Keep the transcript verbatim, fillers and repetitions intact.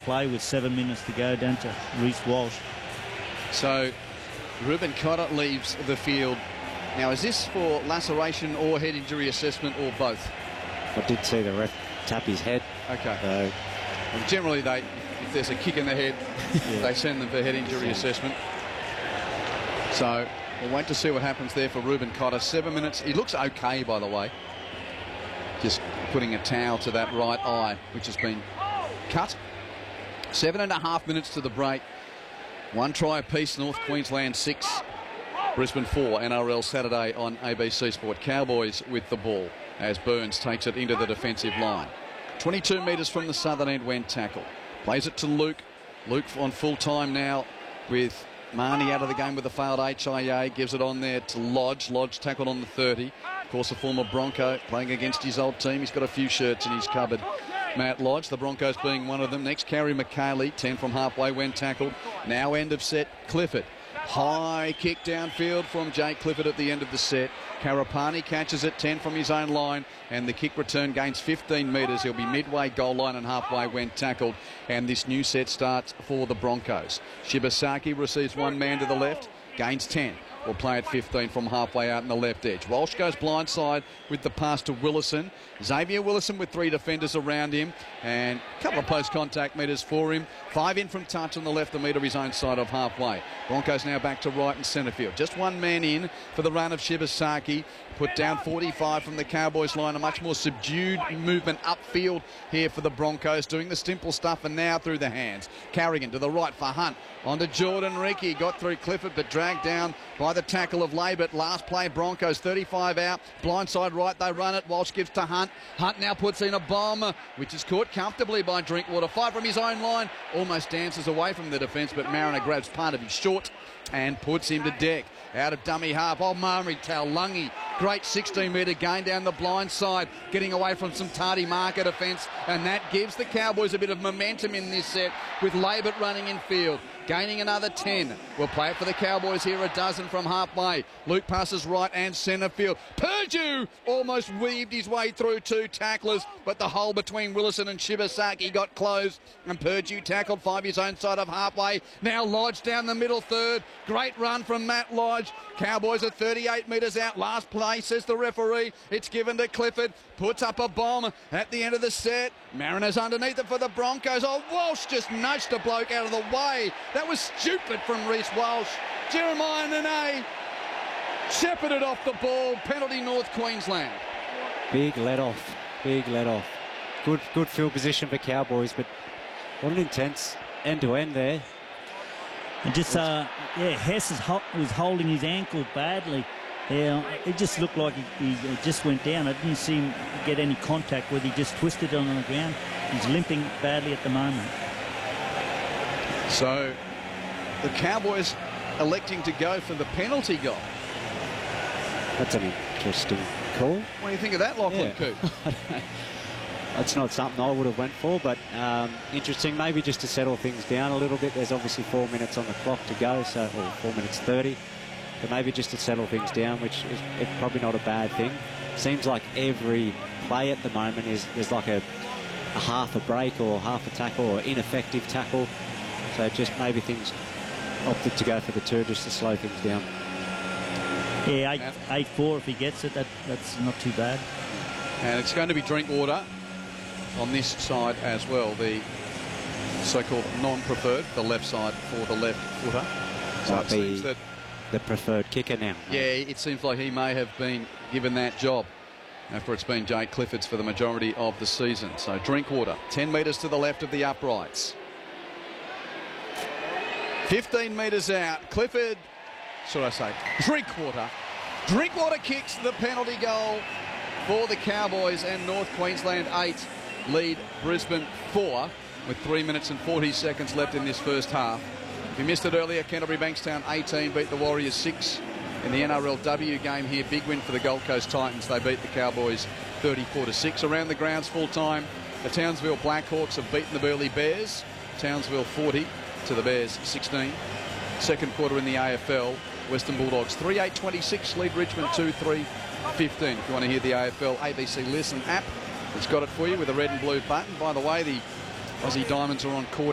play with seven minutes to go down to Reece Walsh. So Reuben Cotter leaves the field. Now, is this for laceration or head injury assessment or both? I did see the ref tap his head. Okay. So well, generally, they if there's a kick in the head, yeah. they send them for head injury assessment. So we'll wait to see what happens there for Reuben Cotter. Seven minutes. He looks okay, by the way. Just putting a towel to that right eye, which has been cut. Seven and a half minutes to the break. One try apiece. North Queensland six, Brisbane four. N R L Saturday on A B C Sport. Cowboys with the ball as Burns takes it into the defensive line. twenty-two metres from the southern end when tackled. Plays it to Luke. Luke on full time now with Marnie out of the game with a failed H I A. Gives it on there to Lodge. Lodge tackled on the thirty. Of course, a former Bronco playing against his old team. He's got a few shirts in his cupboard. Matt Lodge, the Broncos being one of them. Next, Carey McKaylee, ten from halfway when tackled. Now end of set, Clifford. High kick downfield from Jake Clifford at the end of the set. Karapani catches it, ten from his own line, and the kick return gains fifteen metres. He'll be midway goal line and halfway when tackled, and this new set starts for the Broncos. Shibasaki receives one man to the left, gains ten. Will play at fifteen from halfway out in the left edge. Walsh goes blindside with the pass to Willison. Xavier Willison with three defenders around him and a couple of post-contact metres for him. Five in from touch on the left, a metre his own side of halfway. Broncos now back to right and centre field. Just one man in for the run of Shibasaki. Put down forty-five from the Cowboys line. A much more subdued movement upfield here for the Broncos, doing the simple stuff, and now through the hands. Carrigan to the right for Hunt. On to Jordan Ricky. Got through Clifford, but dragged down by the tackle of Labert. Last play, Broncos, thirty-five out. Blindside right, they run it. Walsh gives to Hunt. Hunt now puts in a bomb, which is caught comfortably by Drinkwater. Five from his own line. Almost dances away from the defence, but Mariner grabs part of his short and puts him to deck. Out of dummy half. Oh, Murray Taulungi. Great sixteen metre gain down the blind side, getting away from some tardy marker defence, and that gives the Cowboys a bit of momentum in this set with Labert running in field. Gaining another ten. We'll play it for the Cowboys here, a dozen from halfway. Luke passes right and centre field. Purdue almost weaved his way through two tacklers, but the hole between Willison and Shibasaki got closed, and Purdue tackled five his own side of halfway. Now Lodge down the middle third. Great run from Matt Lodge. Cowboys are thirty-eight metres out. Last play, says the referee. It's given to Clifford. Puts up a bomb at the end of the set. Mariners underneath it for the Broncos. Oh, Walsh just nudged a bloke out of the way. That was stupid from Reece Walsh. Jeremiah Nene shepherded off the ball. Penalty North Queensland. Big let off. Big let off. Good, good field position for Cowboys, but what an intense end to end there. And just, uh, yeah, Hess is ho was holding his ankle badly. Yeah, it just looked like he, he just went down. I didn't see him get any contact with. He just twisted on the ground. He's limping badly at the moment. So the Cowboys electing to go for the penalty goal. That's an interesting call. What do you think of that, Lachlan yeah. Coote? That's not something I would have went for, but um, interesting. Maybe just to settle things down a little bit. There's obviously four minutes on the clock to go, so or four minutes thirty. But maybe just to settle things down, which is, is probably not a bad thing. Seems like every play at the moment is there's like a, a half a break or half a tackle or ineffective tackle. So just maybe things opted to go for the two just to slow things down. Yeah, eight, eight four if he gets it, that, that's not too bad. And it's going to be Drinkwater on this side as well, the so-called non-preferred, the left side for the left footer. So Might it seems that the preferred kicker now. Yeah, it seems like he may have been given that job after it's been Jake Clifford's for the majority of the season. So Drinkwater, ten metres to the left of the uprights. fifteen metres out. Clifford, should I say, Drinkwater. Drinkwater kicks the penalty goal for the Cowboys, and North Queensland eight lead Brisbane four with three minutes and forty seconds left in this first half. If you missed it earlier, Canterbury Bankstown eighteen beat the Warriors six in the N R L W game here. Big win for the Gold Coast Titans. They beat the Cowboys thirty-four to six. Around the grounds full time, the Townsville Blackhawks have beaten the Burleigh Bears. Townsville forty to the Bears sixteen. Second quarter in the A F L, Western Bulldogs three eight twenty-six lead Richmond two three fifteen. If you want to hear the A F L A B C Listen app, it's got it for you with a red and blue button. By the way, the Aussie Diamonds are on court